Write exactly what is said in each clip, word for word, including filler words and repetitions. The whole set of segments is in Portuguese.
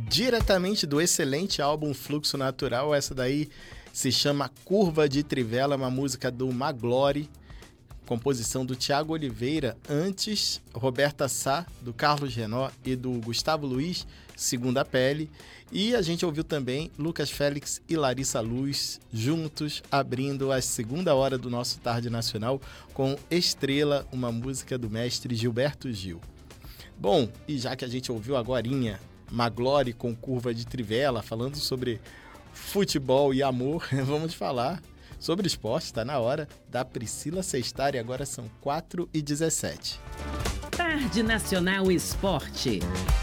diretamente do excelente álbum Fluxo Natural. Essa daí se chama Curva de Trivela, uma música do Maglore, composição do Thiago Oliveira, antes Roberta Sá, do Carlos Renó e do Gustavo Luiz, Segunda Pele. E a gente ouviu também Lucas Félix e Larissa Luz juntos, abrindo a segunda hora do nosso Tarde Nacional com Estrela, uma música do mestre Gilberto Gil. Bom, e já que a gente ouviu agorinha Maglore com Curva de Trivela, falando sobre futebol e amor, vamos falar sobre esporte. Está na hora da Priscila Sestari, agora são quatro e dezessete. Tarde Nacional Esporte.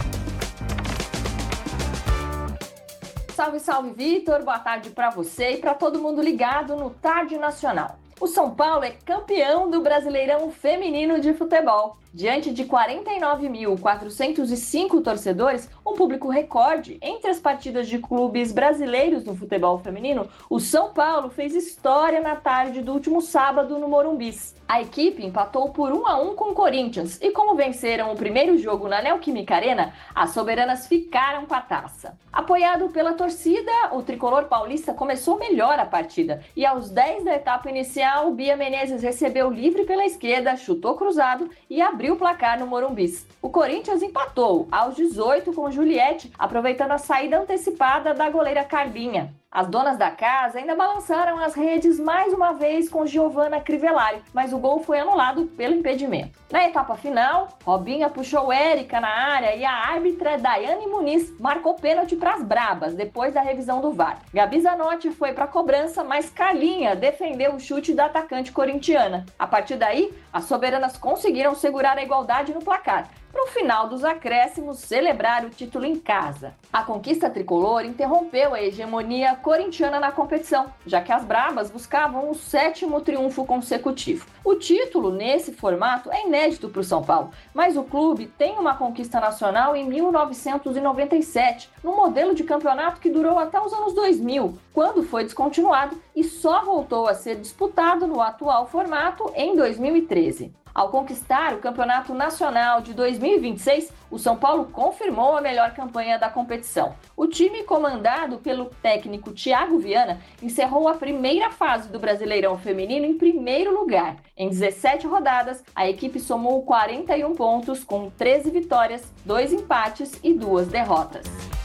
Salve, salve, Vitor. Boa tarde para você e para todo mundo ligado no Tarde Nacional. O São Paulo é campeão do Brasileirão Feminino de Futebol. Diante de quarenta e nove mil quatrocentos e cinco torcedores, um público recorde entre as partidas de clubes brasileiros no futebol feminino, o São Paulo fez história na tarde do último sábado no Morumbi. A equipe empatou por um a um com o Corinthians e, como venceram o primeiro jogo na Neoquímica Arena, as soberanas ficaram com a taça. Apoiado pela torcida, o tricolor paulista começou melhor a partida e, aos dez da etapa inicial, Bia Menezes recebeu livre pela esquerda, chutou cruzado e abriu o placar no Morumbi. O Corinthians empatou aos dezoito com Juliette, aproveitando a saída antecipada da goleira Carlinha. As donas da casa ainda balançaram as redes mais uma vez com Giovanna Crivellari, mas o gol foi anulado pelo impedimento. Na etapa final, Robinha puxou Érica na área e a árbitra Daiane Muniz marcou pênalti para as brabas depois da revisão do V A R. Gabi Zanotti foi para a cobrança, mas Carlinha defendeu o chute da atacante corintiana. A partir daí, as soberanas conseguiram segurar a igualdade no placar, para o final dos acréscimos celebrar o título em casa. A conquista tricolor interrompeu a hegemonia corintiana na competição, já que as brabas buscavam o sétimo triunfo consecutivo. O título, nesse formato, é inédito para o São Paulo, mas o clube tem uma conquista nacional em mil novecentos e noventa e sete, num modelo de campeonato que durou até os anos dois mil, quando foi descontinuado e só voltou a ser disputado no atual formato em dois mil e treze. Ao conquistar o Campeonato Nacional de dois mil e vinte e seis, o São Paulo confirmou a melhor campanha da competição. O time, comandado pelo técnico Thiago Viana, encerrou a primeira fase do Brasileirão Feminino em primeiro lugar. Em dezessete rodadas, a equipe somou quarenta e um pontos, com treze vitórias, dois empates e duas derrotas.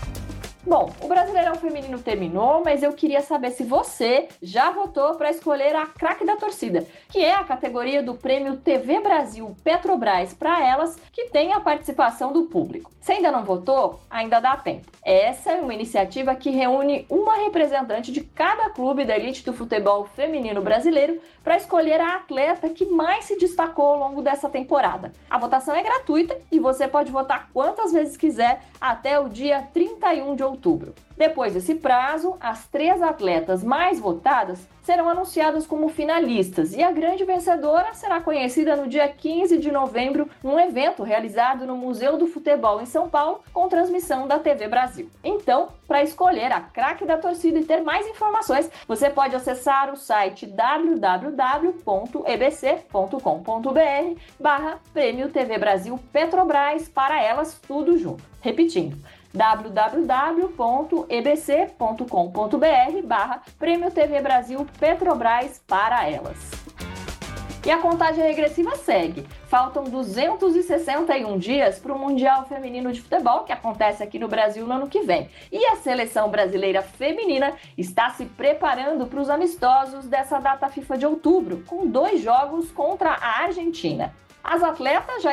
Bom, o Brasileirão Feminino terminou, mas eu queria saber se você já votou para escolher a craque da torcida, que é a categoria do prêmio T V Brasil Petrobras para elas, que tem a participação do público. Se ainda não votou, ainda dá tempo. Essa é uma iniciativa que reúne uma representante de cada clube da elite do futebol feminino brasileiro para escolher a atleta que mais se destacou ao longo dessa temporada. A votação é gratuita e você pode votar quantas vezes quiser até o dia trinta e um de outubro. Depois desse prazo, as três atletas mais votadas serão anunciadas como finalistas e a grande vencedora será conhecida no dia quinze de novembro num evento realizado no Museu do Futebol em São Paulo com transmissão da T V Brasil. Então, para escolher a craque da torcida e ter mais informações, você pode acessar o site w w w ponto e b c ponto com ponto b r barra Prêmio T V Brasil Petrobras para elas tudo junto. Repetindo, w w w ponto e b c ponto com ponto b r barra Prêmio T V Brasil Petrobras para elas. E a contagem regressiva segue. Faltam duzentos e sessenta e um dias para o Mundial Feminino de Futebol, que acontece aqui no Brasil no ano que vem. E a seleção brasileira feminina está se preparando para os amistosos dessa data FIFA de outubro, com dois jogos contra a Argentina. As atletas já